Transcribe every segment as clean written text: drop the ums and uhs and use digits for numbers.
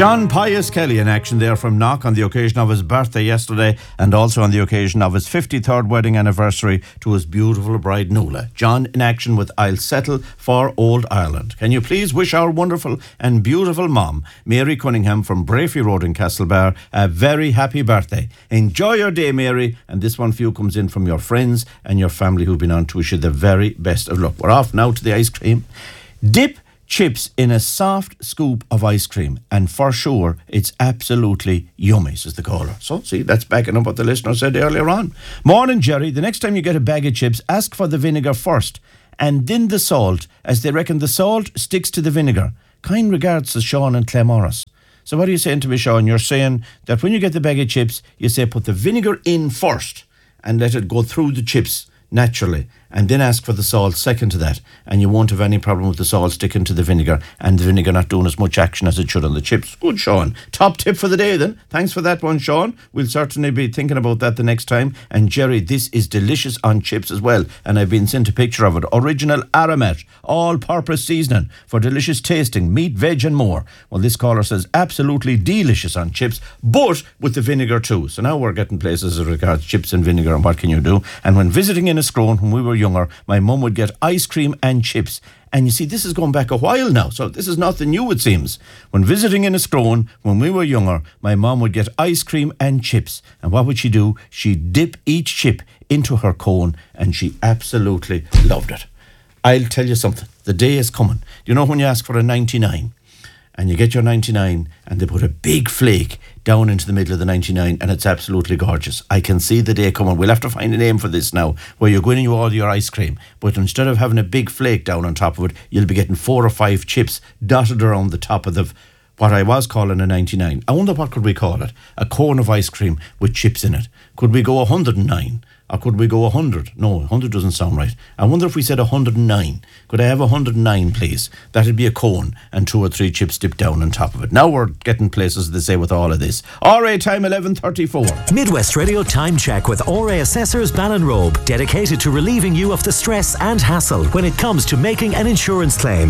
John Pius Kelly in action there from Knock on the occasion of his birthday yesterday and also on the occasion of his 53rd wedding anniversary to his beautiful bride Nuala. John in action with I'll Settle for Old Ireland. Can you please wish our wonderful and beautiful mom, Mary Cunningham from Brafey Road in Castlebar, a very happy birthday. Enjoy your day, Mary, and this one for you comes in from your friends and your family who've been on to wish you the very best of luck. We're off now to the ice cream. Dip chips in a soft scoop of ice cream, and for sure it's absolutely yummy, says the caller. So see, that's backing up what the listener said earlier on. Morning, Jerry. The next time you get a bag of chips, ask for the vinegar first and then the salt, as they reckon the salt sticks to the vinegar. Kind regards to Sean and Clemorris. So what are you saying to me, Sean? You're saying that when you get the bag of chips, you say put the vinegar in first and let it go through the chips naturally, and then ask for the salt second to that, and you won't have any problem with the salt sticking to the vinegar and the vinegar not doing as much action as it should on the chips. Good, Sean. Top tip for the day then. Thanks for that one, Sean. We'll certainly be thinking about that the next time. And Jerry, this is delicious on chips as well, and I've been sent a picture of it. Original Aramet, all-purpose seasoning for delicious tasting, meat, veg and more. Well, this caller says absolutely delicious on chips, but with the vinegar too. So now we're getting places as regards chips and vinegar, and what can you do? And when visiting in Scrone, when we were younger, my mum would get ice cream and chips. And you see, this is going back a while now, so this is nothing new, it seems. When visiting in Scrone, when we were younger, my mum would get ice cream and chips. And what would she do? She'd dip each chip into her cone, and she absolutely loved it. I'll tell you something. The day is coming. You know when you ask for a 99, and you get your 99, and they put a big flake down into the middle of the 99, and it's absolutely gorgeous. I can see the day coming. We'll have to find a name for this now, where you're going and you order your ice cream, but instead of having a big flake down on top of it, you'll be getting 4 or 5 chips dotted around the top of the what I was calling a 99. I wonder what could we call it? A cone of ice cream with chips in it. Could we go 109? Or could we go 100? No, 100 doesn't sound right. I wonder if we said 109. Could I have 109, please? That'd be a cone and 2 or 3 chips dipped down on top of it. Now we're getting places, they say, with all of this. RA time 11:34. Midwest Radio Time Check with RA Assessors Ballinrobe, dedicated to relieving you of the stress and hassle when it comes to making an insurance claim.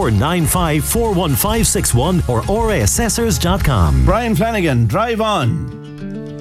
09495 415561 or raassessors.com. Brian Flanagan, drive on.